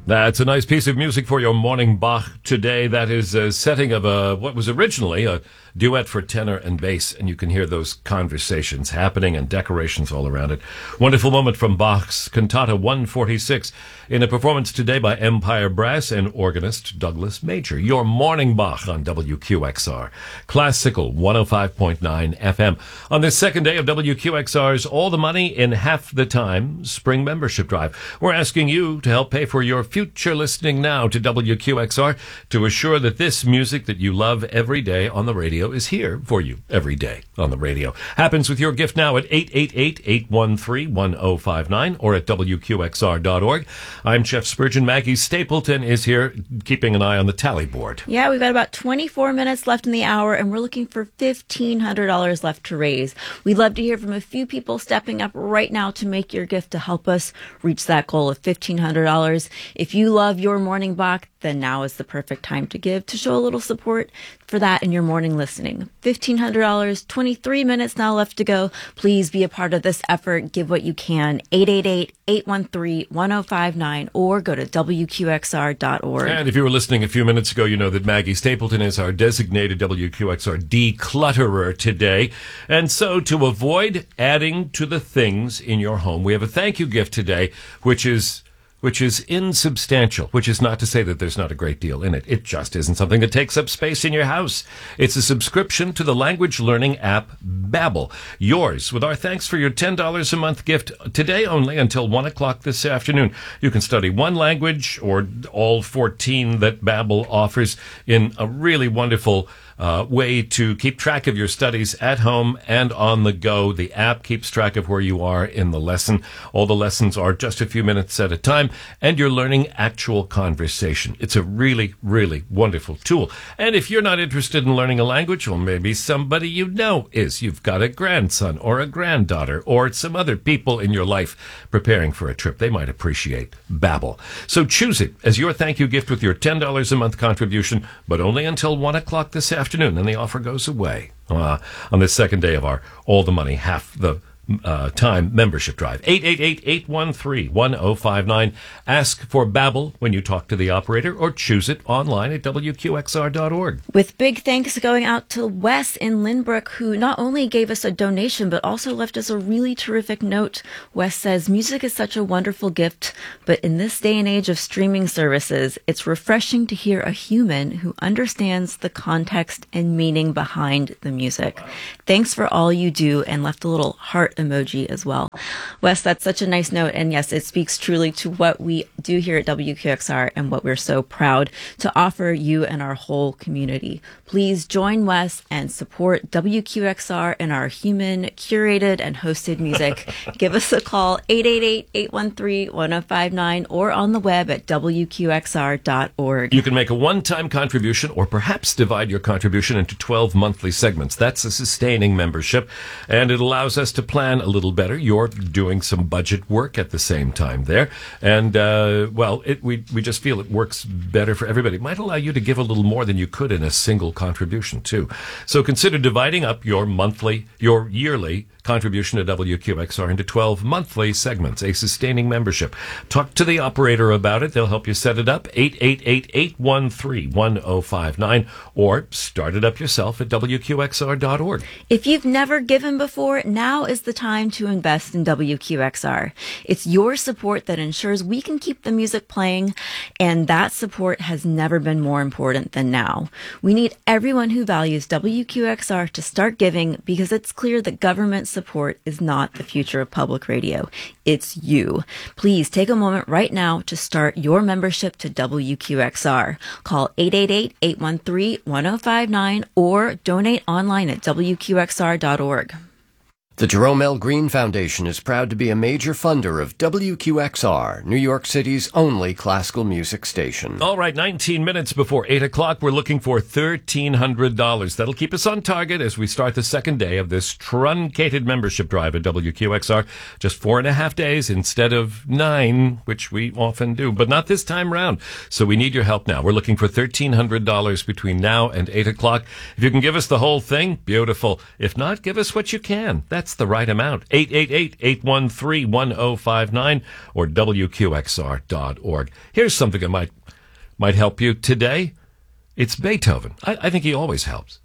That's a nice piece of music for your morning Bach today. That is a setting of what was originally a duet for tenor and bass, and you can hear those conversations happening and decorations all around it. Wonderful moment from Bach's Cantata 146 in a performance today by Empire Brass and organist Douglas Major. Your morning Bach on WQXR. Classical 105.9 FM. On this second day of WQXR's All the Money in Half the Time Spring Membership Drive, we're asking you to help pay for your future listening now to WQXR to assure that this music that you love every day on the radio is here for you every day on the radio. Happens with your gift now at 888-813-1059 or at WQXR.org. I'm Jeff Spurgeon. Maggie Stapleton is here keeping an eye on the tally board. Yeah, we've got about 24 minutes left in the hour, and we're looking for $1,500 left to raise. We'd love to hear from a few people stepping up right now to make your gift to help us reach that goal of $1,500. If you love your morning Bach, then now is the perfect time to give, to show a little support for that in your morning listening. $1,500, 23 minutes now left to go. Please be a part of this effort. Give what you can. 888-813-1059 or go to WQXR.org. And if you were listening a few minutes ago, you know that Maggie Stapleton is our designated WQXR declutterer today. And so to avoid adding to the things in your home, we have a thank you gift today, which is insubstantial, which is not to say that there's not a great deal in it. It just isn't something that takes up space in your house. It's a subscription to the language learning app Babbel. Yours with our thanks for your $10 a month gift today only until 1 o'clock this afternoon. You can study one language or all 14 that Babbel offers in a really wonderful way to keep track of your studies at home and on the go. The app keeps track of where you are in the lesson. All the lessons are just a few minutes at a time, and you're learning actual conversation. It's a really, really wonderful tool. And if you're not interested in learning a language, well, maybe somebody you know is. You've got a grandson or a granddaughter or some other people in your life preparing for a trip. They might appreciate Babbel. So choose it as your thank you gift with your $10 a month contribution, but only until 1 o'clock this afternoon, and the offer goes away on this second day of our All the Money Half the Time membership drive. 888-813-1059. Ask for Babbel when you talk to the operator, or choose it online at WQXR.org. With big thanks going out to Wes in Lynbrook, who not only gave us a donation, but also left us a really terrific note. Wes says, music is such a wonderful gift, but in this day and age of streaming services, it's refreshing to hear a human who understands the context and meaning behind the music. Thanks for all you do, and left a little heart emoji as well. Wes, that's such a nice note, and yes, it speaks truly to what we do here at WQXR and what we're so proud to offer you and our whole community. Please join Wes and support WQXR and our human, curated, and hosted music. Give us a call, 888-813-1059, or on the web at WQXR.org. You can make a one-time contribution, or perhaps divide your contribution into 12 monthly segments. That's a sustaining membership, and it allows us to plan a little better. You're doing some budget work at the same time there. And, we just feel it works better for everybody. It might allow you to give a little more than you could in a single contribution, too. So consider dividing up your yearly contribution to WQXR into 12 monthly segments, a sustaining membership. Talk to the operator about it. They'll help you set it up, 888-813-1059, or start it up yourself at WQXR.org. If you've never given before, now is the time to invest in WQXR. It's your support that ensures we can keep the music playing, and that support has never been more important than now. We need everyone who values WQXR to start giving, because it's clear that government support is not the future of public radio. It's you. Please take a moment right now to start your membership to WQXR. Call 888-813-1059 or donate online at WQXR.org. The Jerome L. Green Foundation is proud to be a major funder of WQXR, New York City's only classical music station. All right, 19 minutes before 8 o'clock, we're looking for $1,300. That'll keep us on target as we start the second day of this truncated membership drive at WQXR. Just 4.5 days instead of 9, which we often do, but not this time round. So we need your help now. We're looking for $1,300 between now and 8 o'clock. If you can give us the whole thing, beautiful. If not, give us what you can. That's That's the right amount. 888-813-1059 or WQXR.org. Here's something that might help you today. It's Beethoven. I think he always helps.